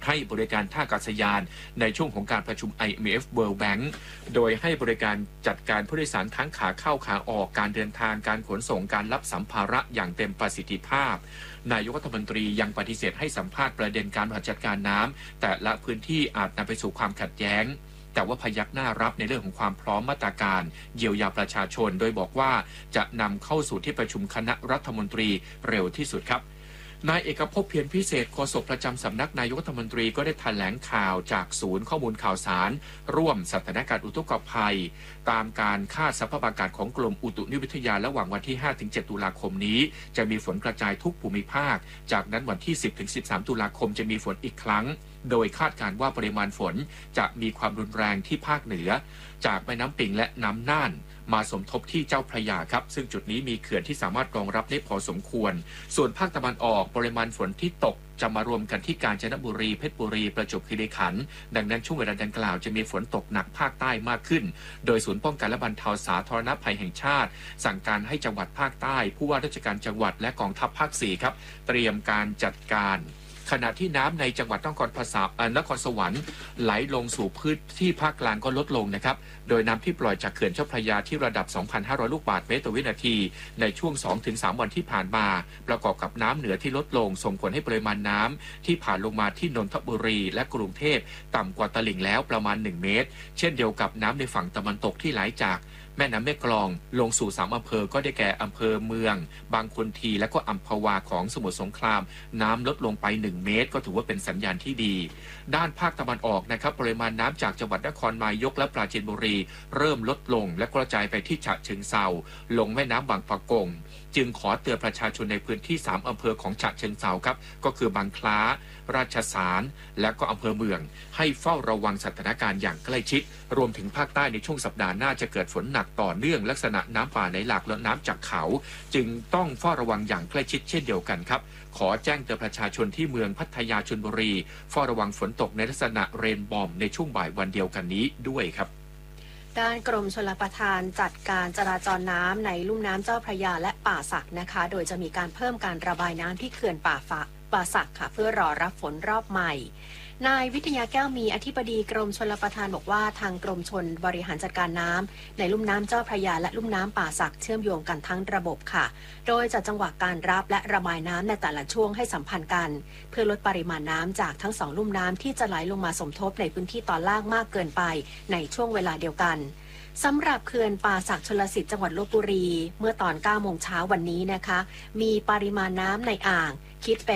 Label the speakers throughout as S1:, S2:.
S1: ให้บริการท่าอากาศยานในช่วงของการประชุม IMF World Bank โดยให้บริการจัดการผู้โดยสารทั้งขาเข้าขาออกการเดินทางการขนส่งการรับสัมภาระอย่างเต็มประสิทธิภาพนายกรัฐมนตรียังปฏิเสธให้สัมภาษณ์ประเด็นการบริหารจัดการน้ำแต่ละพื้นที่อาจนำไปสู่ความขัดแย้งแต่ว่าพยักหน้ารับในเรื่องของความพร้อมมาตรการเยียวยาประชาชนโดยบอกว่าจะนำเข้าสู่ที่ประชุมคณะรัฐมนตรีเร็วที่สุดครับนายเอกภพเพียรพิเศษโฆษกประจำสำนักนายกรัฐมนตรีก็ได้แถลงข่าวจากศูนย์ข้อมูลข่าวสารร่วมสถานการณ์อุทกภัยตามการคาดสภาพอากาศของกรมอุตุนิยมวิทยาระหว่างวันที่ 5-7 ตุลาคมนี้จะมีฝนกระจายทุกภูมิภาคจากนั้นวันที่ 10-13 ตุลาคมจะมีฝนอีกครั้งโดยคาดการณ์ว่าปริมาณฝนจะมีความรุนแรงที่ภาคเหนือจากแม่น้ำปิงและน้ำน่านมาสมทบที่เจ้าพระยาครับซึ่งจุดนี้มีเขื่อนที่สามารถรองรับได้พอสมควรส่วนภาคตะวันออกปริมาณฝนที่ตกจะมารวมกันที่กาญจนบุรีเพชรบุรีประจวบคีรีขันธ์ดังนั้นช่วงเวลาดังกล่าวจะมีฝนตกหนักภาคใต้มากขึ้นโดยศูนย์ป้องกันและบรรเทาสาธารณภัยแห่งชาติสั่งการให้จังหวัดภาคใต้ผู้ว่าราชการจังหวัดและกองทัพภาค 4ครับเตรียมการจัดการขณะที่น้ำในจังหวัดนครสวรรค์ไหลลงสู่พื้นที่ภาคกลางก็ลดลงนะครับโดยน้ำที่ปล่อยจากเขื่อนเจ้าพระยาที่ระดับ 2,500 ลูกบาศก์เมตรต่อวินาทีในช่วง 2-3 วันที่ผ่านมาประกอบกับน้ำเหนือที่ลดลงส่งผลให้ปริมาณน้ำที่ผ่านลงมาที่นนทบุรีและกรุงเทพต่ำกว่าตลิ่งแล้วประมาณ1เมตรเช่นเดียวกับน้ำในฝั่งตะวันตกที่ไหลจากแม่น้ำแม่กลองลงสู่3อำเภอก็ได้แก่อำเภอเมืองบางคนทีและก็อัมพวาของสมุทรสงครามน้ำลดลงไป1เมตรก็ถือว่าเป็นสัญญาณที่ดีด้านภาคตะวันออกนะครับปริมาณน้ำจากจังหวัดนครนายกและปราจีนบุรีเริ่มลดลงและกระจายไปที่ฉะเชิงเทราลงแม่น้ำบางปะกงจึงขอเตือนประชาชนในพื้นที่3อำเภอของฉะเชิงเทราครับก็คือบางคล้าราชสารและก็อำเภอเมืองให้เฝ้าระวังสถานการณ์อย่างใกล้ชิดรวมถึงภาคใต้ในช่วงสัปดาห์หน้าจะเกิดฝนหนักต่อเนื่องลักษณะน้ำป่าไหลหลากและน้ำจากเขาจึงต้องเฝ้าระวังอย่างใกล้ชิดเช่นเดียวกันครับขอแจ้งเตือนประชาชนที่เมืองพัทยาชลบุรีเฝ้าระวังฝนตกในลักษณะเรนบอมในช่วงบ่ายวันเดียวกันนี้ด้วยครับ
S2: ด้านกรมชลประทานจัดการจราจรน้ำในลุ่มน้ำเจ้าพระยาและป่าสักนะคะโดยจะมีการเพิ่มการระบายน้ำที่เขื่อนป่าสักค่ะเพื่อรอรับฝนรอบใหม่นายวิทยาแก้วมีอธิบดีกรมชลประทานบอกว่าทางกรมชลบริหารจัดการน้ำในลุ่มน้ำเจ้าพระยาและลุ่มน้ำป่าสักเชื่อมโยงกันทั้งระบบค่ะโดยจัดจังหวะการรับและระบายน้ำในแต่ละช่วงให้สัมพันธ์กันเพื่อลดปริมาณน้ำจากทั้งสองลุ่มน้ำที่จะไหลลงมาสมทบในพื้นที่ตอนล่างมากเกินไปในช่วงเวลาเดียวกันสำหรับเขื่อนป่าสักชลสิทธิ์จังหวัดลพบุรีเมื่อตอน 9 โมงเช้าวันนี้นะคะมีปริมาณน้ำในอ่างคิดเป็น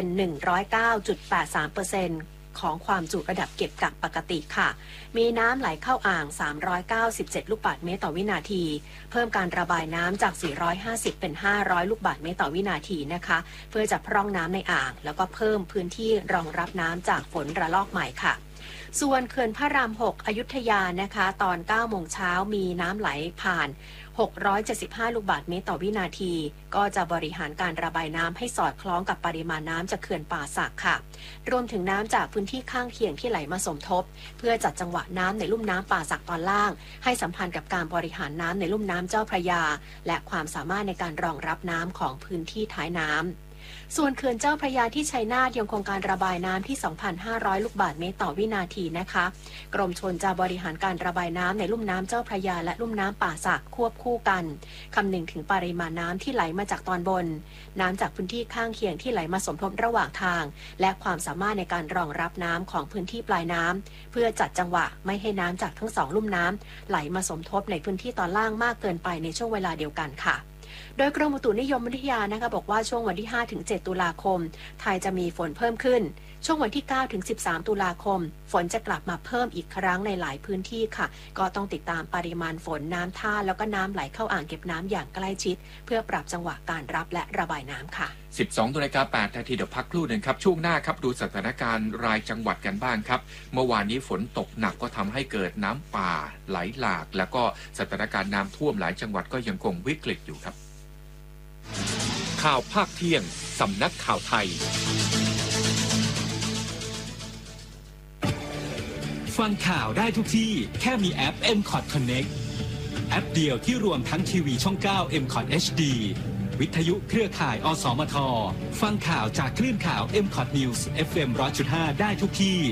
S2: 109.83% ของความจุระดับเก็บกักปกติค่ะมีน้ำไหลเข้าอ่าง397ลูกบาศก์เมตรต่อวินาทีเพิ่มการระบายน้ำจาก450เป็น500ลูกบาศก์เมตรต่อวินาทีนะคะเพื่อจะพร่องน้ำในอ่างแล้วก็เพิ่มพื้นที่รองรับน้ำจากฝนระลอกใหม่ค่ะส่วนเขื่อนพระราม 6 อยุธยานะคะตอน 9 โมงเช้ามีน้ำไหลผ่าน675ลูกบาศก์เมตรต่อวินาทีก็จะบริหารการระบายน้ำให้สอดคล้องกับปริมาณน้ำจากเขื่อนป่าสักค่ะรวมถึงน้ำจากพื้นที่ข้างเคียงที่ไหลมาสมทบเพื่อจัดจังหวะน้ำในลุ่มน้ำป่าสักตอนล่างให้สัมพันธ์กับการบริหารน้ำในลุ่มน้ำเจ้าพระยาและความสามารถในการรองรับน้ำของพื้นที่ท้ายน้ำส่วนเขื่อนเจ้าพระยาที่ชัยนาทยังคงการระบายน้ำที่ 2,500 ลูกบาศก์เมตรต่อวินาทีนะคะกรมชลจะบริหารการระบายน้ำในลุ่มน้ำเจ้าพระยาและลุ่มน้ำป่าสักควบคู่กันคำนึงถึงปริมาณน้ำที่ไหลมาจากตอนบนน้ำจากพื้นที่ข้างเคียงที่ไหลมาสมทบระหว่างทางและความสามารถในการรองรับน้ำของพื้นที่ปลายน้ำเพื่อจัดจังหวะไม่ให้น้ำจากทั้งสองลุ่มน้ำไหลมาสมทบในพื้นที่ตอนล่างมากเกินไปในช่วงเวลาเดียวกันค่ะโดยกรมอุตุนิยมวิทยานะคะบอกว่าช่วงวันที่ 5-7 ตุลาคมไทยจะมีฝนเพิ่มขึ้นช่วงวันที่ 9-13 ตุลาคมฝนจะกลับมาเพิ่มอีกครั้งในหลายพื้นที่ค่ะก็ต้องติดตามปริมาณฝนน้ำท่าแล้วก็น้ำไหลเข้าอ่างเก็บน้ำอย่างใกล้ชิดเพื่อปรับจังหวะการรับและระบายน้ำค่ะ
S1: 12:08 นาทีเดี๋ยวพักครู่หนึ่งครับช่วงหน้าครับดูสถานการณ์รายจังหวัดกันบ้างครับเมื่อวานนี้ฝนตกหนักก็ทำให้เกิดน้ำป่าไหลหลากแล้วก็สถานการณ์น้ำท่วมหลายจังหวัดก็ยังคงวิกฤตอยู่ครับข่าวภาคเที่ยงสำนักข่าวไทย
S3: ฟังข่าวได้ทุกที่แค่มีแอป MCOT Connect แอปเดียวที่รวมทั้งทีวีช่อง 9 MCOT HD วิทยุเครือข่ายอสมทฟังข่าวจากคลื่นข่าว MCOT News FM 100.5 ได้ทุกที่